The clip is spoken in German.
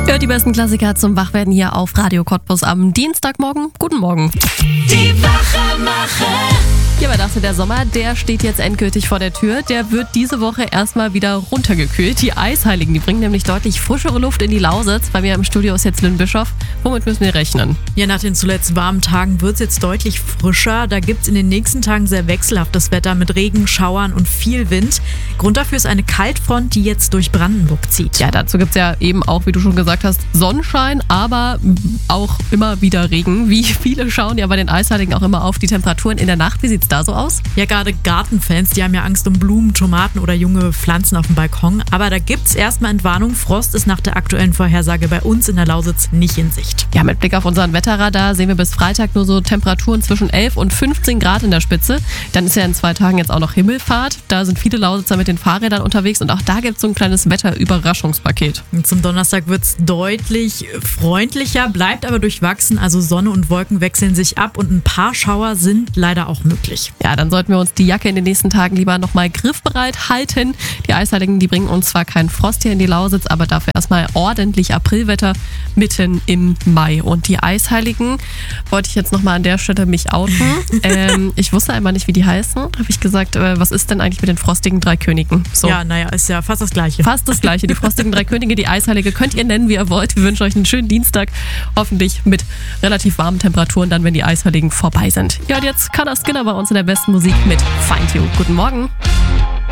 Hört die besten Klassiker zum Wachwerden hier auf Radio Cottbus am Dienstagmorgen. Guten Morgen. Die Wachemacher. Ja, aber dachte, der Sommer, der steht jetzt endgültig vor der Tür. Der wird diese Woche erstmal wieder runtergekühlt. Die Eisheiligen, die bringen nämlich deutlich frischere Luft in die Lausitz. Bei mir im Studio ist jetzt Lynn Bischoff. Womit müssen wir rechnen? Ja, nach den zuletzt warmen Tagen wird es jetzt deutlich frischer. Da gibt es in den nächsten Tagen sehr wechselhaftes Wetter mit Regen, Schauern und viel Wind. Grund dafür ist eine Kaltfront, die jetzt durch Brandenburg zieht. Ja, dazu gibt es ja eben auch, wie du schon gesagt hast, Sonnenschein, aber auch immer wieder Regen. Wie viele schauen ja bei den Eisheiligen auch immer auf die Temperaturen in der Nacht. Wie sieht's da so aus? Ja, gerade Gartenfans, die haben ja Angst um Blumen, Tomaten oder junge Pflanzen auf dem Balkon. Aber da gibt's erstmal Entwarnung. Frost ist nach der aktuellen Vorhersage bei uns in der Lausitz nicht in Sicht. Ja, mit Blick auf unseren Wetterradar sehen wir bis Freitag nur so Temperaturen zwischen 11 und 15 Grad in der Spitze. Dann ist ja in 2 Tagen jetzt auch noch Himmelfahrt. Da sind viele Lausitzer mit den Fahrrädern unterwegs und auch da gibt's so ein kleines Wetterüberraschungspaket. Zum Donnerstag wird's deutlich freundlicher, bleibt aber durchwachsen. Also Sonne und Wolken wechseln sich ab und ein paar Schauer sind leider auch möglich. Ja, dann sollten wir uns die Jacke in den nächsten Tagen lieber nochmal griffbereit halten. Die Eisheiligen, die bringen uns zwar keinen Frost hier in die Lausitz, aber dafür erstmal ordentlich Aprilwetter mitten im Mai. Und die Eisheiligen wollte ich jetzt nochmal an der Stelle mich outen. Ich wusste einmal nicht, wie die heißen. Habe ich gesagt, was ist denn eigentlich mit den frostigen 3 Königen? So. Ja, naja, ist ja fast das Gleiche. Fast das Gleiche. Die frostigen 3 Könige, die Eisheilige könnt ihr nennen, wie ihr wollt. Wir wünschen euch einen schönen Dienstag. Hoffentlich mit relativ warmen Temperaturen dann, wenn die Eisheiligen vorbei sind. Ja, und jetzt Kana Skinner bei uns in der besten Musik mit Find You. Guten Morgen.